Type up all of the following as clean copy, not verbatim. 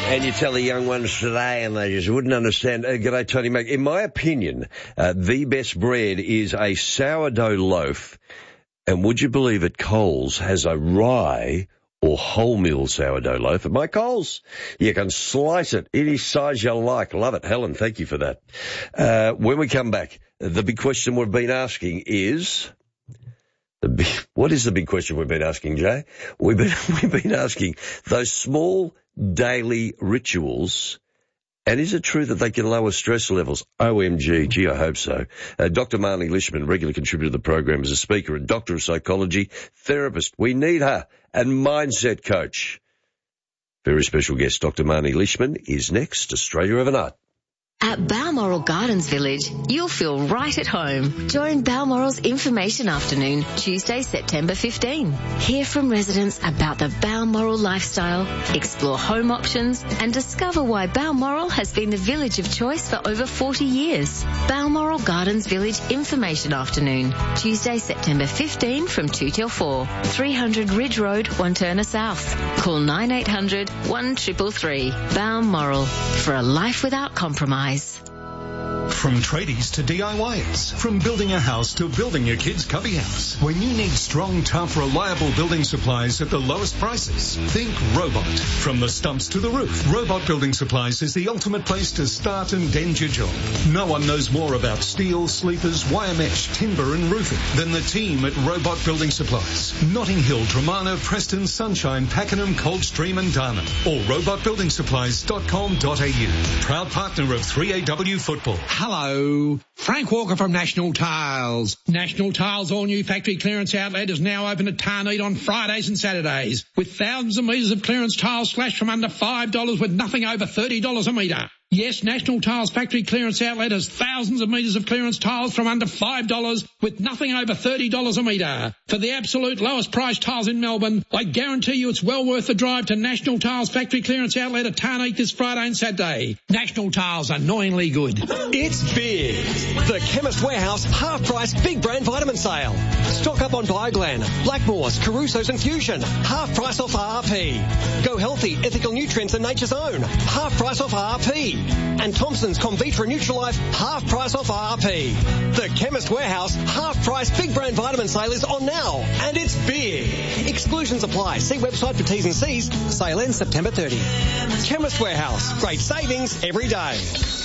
And you tell the young ones today and they just wouldn't understand. G'day, Tony Mac. In my opinion, the best bread is a sourdough loaf. And would you believe it, Coles has a rye or wholemeal sourdough loaf at my Coles. You can slice it any size you like. Love it. Helen, thank you for that. When we come back, the big question we've been asking is... What is the big question we've been asking, Jay? We've been asking those small daily rituals, and is it true that they can lower stress levels? OMG, gee, I hope so. Dr. Marnie Lishman, regular contributor to the program, is a speaker and doctor of psychology, therapist. We need her, and mindset coach. Very special guest, Dr. Marnie Lishman, is next. Australia Overnight. At Balmoral Gardens Village, you'll feel right at home. Join Balmoral's Information Afternoon, Tuesday, September 15. Hear from residents about the Balmoral lifestyle, explore home options, and discover why Balmoral has been the village of choice for over 40 years. Balmoral Gardens Village Information Afternoon, Tuesday, September 15 from 2 till 4. 300 Ridge Road, Wantirna South. Call 9800 1333. Balmoral, for a life without compromise. From tradies to DIYers, from building a house to building your kid's cubby house. When you need strong, tough, reliable building supplies at the lowest prices, think Robot. From the stumps to the roof, Robot Building Supplies is the ultimate place to start and end your job. No one knows more about steel, sleepers, wire mesh, timber and roofing than the team at Robot Building Supplies. Notting Hill, Dramana, Preston, Sunshine, Pakenham, Coldstream and Darnham. Or robotbuildingsupplies.com.au. Proud partner of 3AW Football. Hello, Frank Walker from National Tiles. National Tiles' all-new factory clearance outlet is now open at Tarneed on Fridays and Saturdays, with thousands of metres of clearance tiles slashed from under $5 with nothing over $30 a metre. Yes, National Tiles factory clearance outlet has thousands of metres of clearance tiles from under $5 with nothing over $30 a metre. For the absolute lowest price tiles in Melbourne, I guarantee you it's well worth the drive to National Tiles factory clearance outlet at Tarneed this Friday and Saturday. National Tiles, annoyingly good. It's big. The Chemist Warehouse half-price big brand vitamin sale. Stock up on Bioglan, Blackmores, Caruso's and Fusion. Half price off RRP. Go Healthy, Ethical Nutrients and Nature's Own. Half price off RRP. And Thompson's Convitra Nutrilife, half price off RRP. The Chemist Warehouse half-price big brand vitamin sale is on now, and it's big. Exclusions apply. See website for T's and C's. Sale ends September 30. Chemist Warehouse. Great savings every day.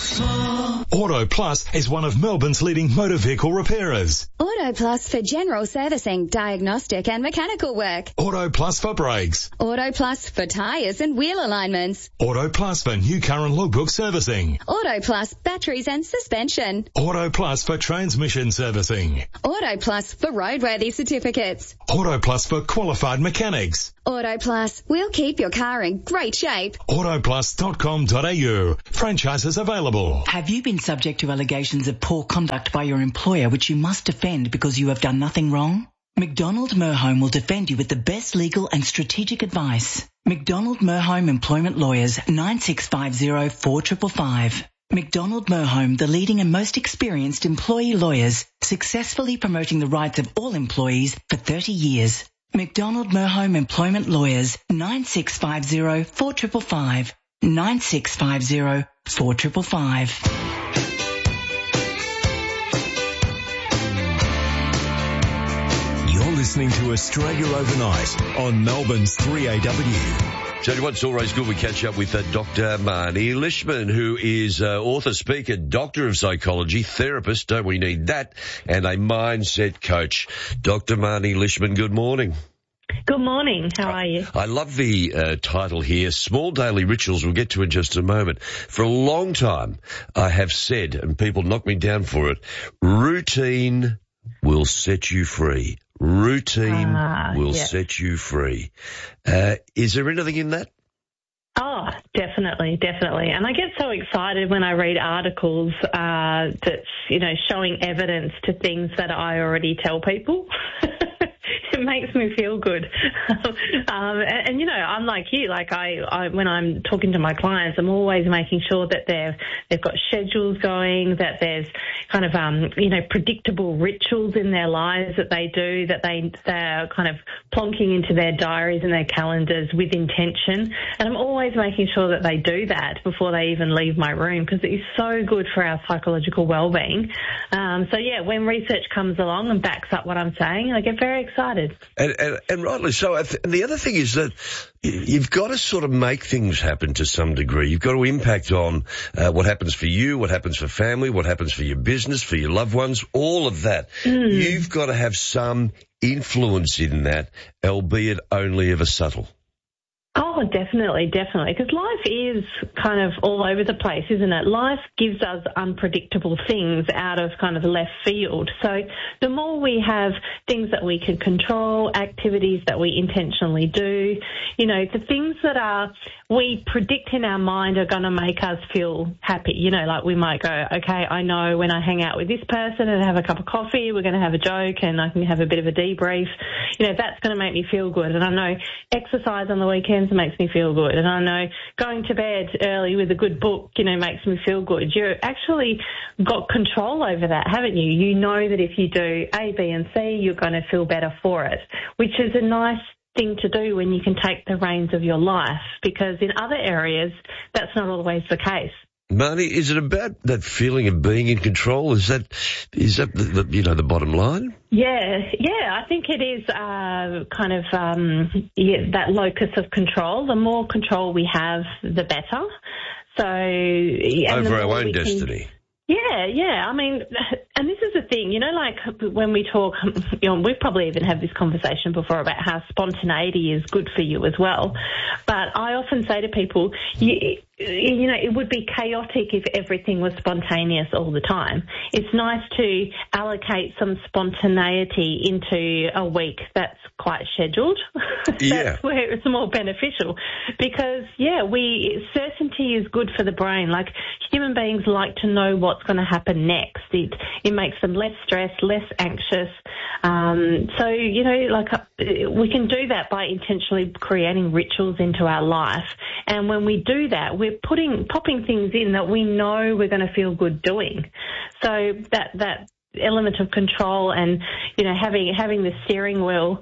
Auto Plus is one of Melbourne's leading motor vehicle repairers. Auto Plus for general servicing, diagnostic and mechanical work. Auto Plus for brakes. Auto Plus for tyres and wheel alignments. Auto Plus for new car and logbook servicing. Auto Plus batteries and suspension. Auto Plus for transmission servicing. Auto Plus for roadworthy certificates. Auto Plus for qualified mechanics. Auto Plus, we'll keep your car in great shape. Autoplus.com.au. Franchises available. Have you been subject to allegations of poor conduct by your employer which you must defend because you have done nothing wrong? McDonald Merhome will defend you with the best legal and strategic advice. McDonald Merhome Employment Lawyers, 9650 4555. McDonald Merhome, the leading and most experienced employee lawyers, successfully promoting the rights of all employees for 30 years. McDonald Merhome Employment Lawyers, 9650 4555. 9650 4555. You're listening to Australia Overnight on Melbourne's 3AW. So it's always good we catch up with Dr. Marnie Lishman, who is author, speaker, doctor of psychology, therapist, don't we need that, and a mindset coach. Dr. Marnie Lishman, good morning. Good morning. How are you? I love the title here, Small Daily Rituals. We'll get to in just a moment. For a long time, I have said, and people knock me down for it, routine will set you free. Routine will set you free. Is there anything in that? Oh, definitely. And I get so excited when I read articles that's, showing evidence to things that I already tell people. It makes me feel good. And you know, I'm like you. Like I when I'm talking to my clients, I'm always making sure that they've got schedules going, that there's kind of predictable rituals in their lives that they do, that they're kind of plonking into their diaries and their calendars with intention. And I'm always making sure that they do that before they even leave my room, because it is so good for our psychological well-being. So yeah, when research comes along and backs up what I'm saying, I get very excited. And rightly so. And the other thing is that you've got to sort of make things happen to some degree. You've got to impact on what happens for you, what happens for family, what happens for your business, for your loved ones, all of that. You've got to have some influence in that, albeit only ever subtle. Oh, definitely, because life is kind of all over the place, isn't it? Life gives us unpredictable things out of kind of left field. So the more we have things that we can control, activities that we intentionally do, you know, the things that we predict in our mind are going to make us feel happy. You know, like we might go, okay, I know when I hang out with this person and have a cup of coffee, we're going to have a joke and I can have a bit of a debrief. You know, that's going to make me feel good. And I know exercise on the weekends makes me feel good. And I know going to bed early with a good book, you know, makes me feel good. You've actually got control over that, haven't you? You know that if you do A, B and C, you're going to feel better for it, which is a nice thing to do when you can take the reins of your life, because in other areas, that's not always the case. Marnie, is it about that feeling of being in control? Is that the bottom line? Yeah, I think it is that locus of control. The more control we have, the better. So over our own destiny. Yeah. I mean, and this is the thing, you know, like when we talk, you know, we've probably even had this conversation before about how spontaneity is good for you as well. But I often say to people, you know, it would be chaotic if everything was spontaneous all the time. It's nice to allocate some spontaneity into a week that's quite scheduled. That's where it's more beneficial, because, certainty is good for the brain. Like, human beings like to know what's going to happen next. It makes them less stressed, less anxious. So, you know, like we can do that by intentionally creating rituals into our life. And when we do that, we're popping things in that we know we're going to feel good doing. So that element of control and, you know, having the steering wheel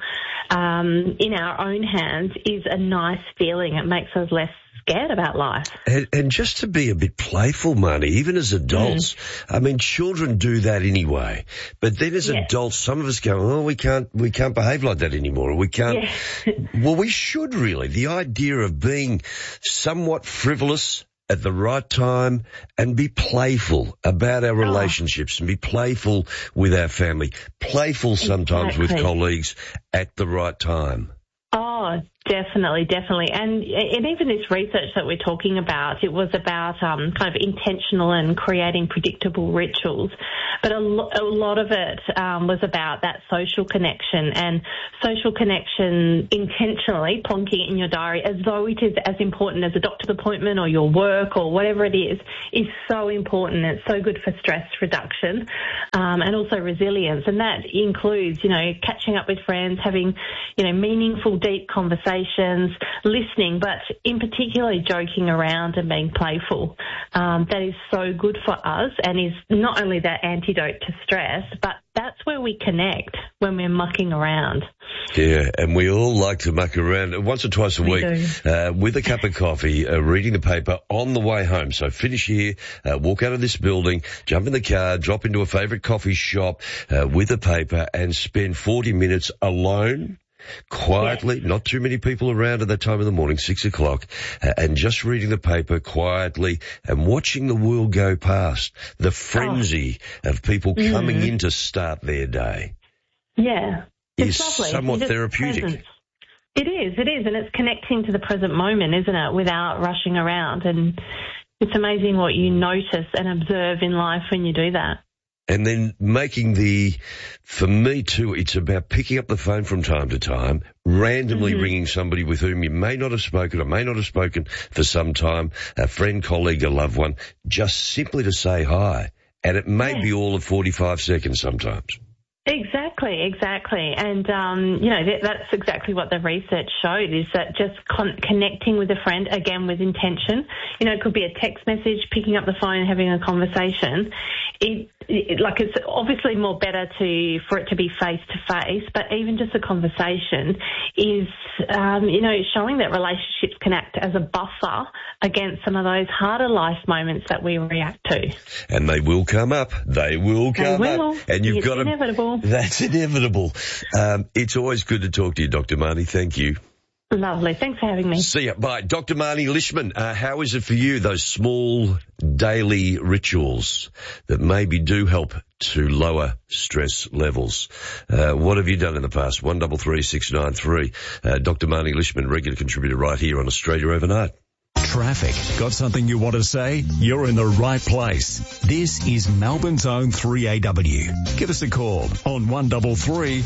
in our own hands is a nice feeling. It makes us less scared about life. And just to be a bit playful, Marnie, even as adults, I mean, children do that anyway. But then as adults, some of us go, oh, we can't behave like that anymore. We can't. Yeah. Well, we should really. The idea of being somewhat frivolous at the right time and be playful about our relationships and be playful with our family, playful sometimes with colleagues at the right time. Oh, definitely. And even this research that we're talking about, it was about kind of intentional and creating predictable rituals. But a lot of it was about that social connection, and social connection intentionally plonking it in your diary as though it is as important as a doctor's appointment or your work or whatever it is so important. It's so good for stress reduction and also resilience. And that includes, you know, catching up with friends, having, you know, meaningful, deep conversations, listening, but in particular joking around and being playful. That is so good for us and is not only that antidote to stress, but that's where we connect when we're mucking around. Yeah, and we all like to muck around once or twice a week with a cup of coffee, reading the paper on the way home. So finish here, walk out of this building, jump in the car, drop into a favourite coffee shop with a paper and spend 40 minutes alone, quietly, not too many people around at that time of the morning, 6 o'clock, and just reading the paper quietly and watching the world go past, the frenzy of people coming in to start their day. Yeah. Is somewhat therapeutic. Presence. It is, and it's connecting to the present moment, isn't it, without rushing around. And it's amazing what you notice and observe in life when you do that. And then for me too, it's about picking up the phone from time to time, randomly ringing somebody with whom you may not have spoken or may not have spoken for some time, a friend, colleague, a loved one, just simply to say hi. And it may be all of 45 seconds sometimes. Exactly. Exactly. And, that's exactly what the research showed, is that just connecting with a friend, again, with intention, it could be a text message, picking up the phone and having a conversation. It's obviously more better for it to be face-to-face, but even just a conversation is, showing that relationships can act as a buffer against some of those harder life moments that we react to. And they will come up. They will come up. And you've got to... inevitable. That's inevitable. It's always good to talk to you, Dr. Marnie. Thank you. Lovely. Thanks for having me. See ya. Bye. Dr. Marnie Lishman, how is it for you, those small daily rituals that maybe do help to lower stress levels? What have you done in the past? 133 693. Dr. Marnie Lishman, regular contributor right here on Australia Overnight. Traffic. Got something you want to say? You're in the right place. This is Melbourne's own 3AW. Give us a call on 133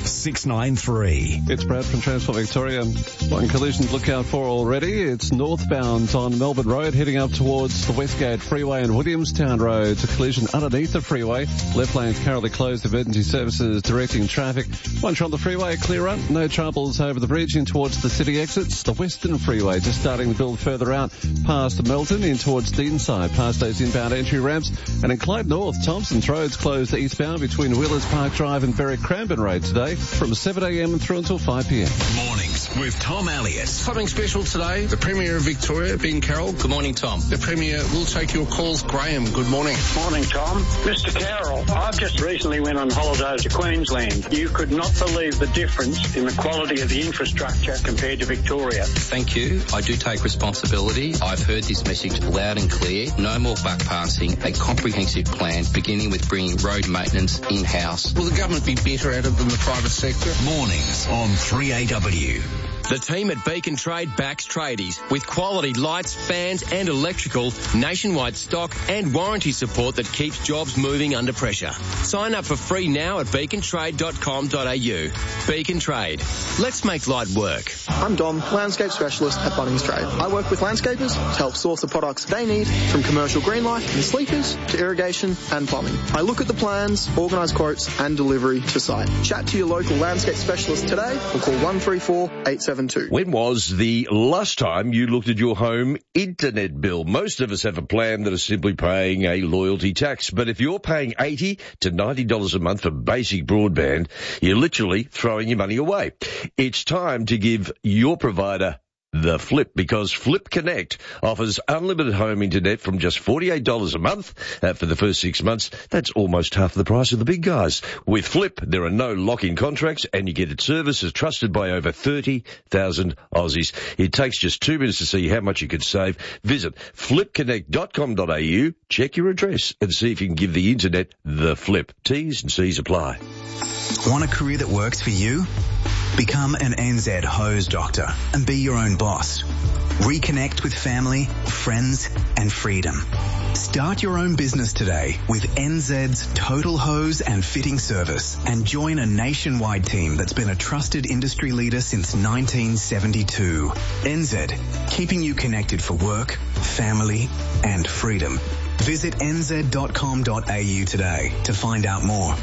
693. It's Brad from Transport Victoria. One collision to look out for already. It's northbound on Melbourne Road heading up towards the Westgate Freeway and Williamstown Road. It's a collision underneath the freeway. Left lane's currently closed. Emergency services directing traffic. Once you're on the freeway, clear up. No troubles over the bridge in towards the city exits. The Western Freeway just starting to build further out past Melton in towards Deanside, past those inbound entry ramps. And in Clyde North, Thompson's Road's closed eastbound between Wheelers Park Drive and Berwick Cranbourne Road today from 7am and through until 5pm. Mornings with Tom Elliott. Something special today. The Premier of Victoria, Ben Carroll. Good morning, Tom. The Premier will take your calls. Graham, good morning. Morning, Tom. Mr. Carroll, I've just recently went on holiday to Queensland. You could not believe the difference in the quality of the infrastructure compared to Victoria. Thank you. I do take responsibility. I've heard this message loud and clear. No more buck passing, a comprehensive plan beginning with bringing road maintenance in-house. Will the government be better at it than the private sector? Mornings on 3AW. The team at Beacon Trade backs tradies with quality lights, fans and electrical, nationwide stock and warranty support that keeps jobs moving under pressure. Sign up for free now at beacontrade.com.au. Beacon Trade. Let's make light work. I'm Dom, landscape specialist at Bunnings Trade. I work with landscapers to help source the products they need, from commercial green life and sleepers to irrigation and plumbing. I look at the plans, organise quotes and delivery to site. Chat to your local landscape specialist today or call 134-872. When was the last time you looked at your home internet bill? Most of us have a plan that is simply paying a loyalty tax, but if you're paying $80 to $90 a month for basic broadband, you're literally throwing your money away. It's time to give your provider the flip, because Flip Connect offers unlimited home internet from just $48 a month for the first 6 months. That's almost half the price of the big guys. With Flip, there are no lock-in contracts and you get its services trusted by over 30,000 Aussies. It takes just 2 minutes to see how much you could save. Visit flipconnect.com.au, check your address and see if you can give the internet the flip. T's and C's apply. Want a career that works for you? Become an NZ hose doctor and be your own boss. Reconnect with family, friends and freedom. Start your own business today with NZ's Total Hose and Fitting Service and join a nationwide team that's been a trusted industry leader since 1972. NZ, keeping you connected for work, family and freedom. Visit nz.com.au today to find out more.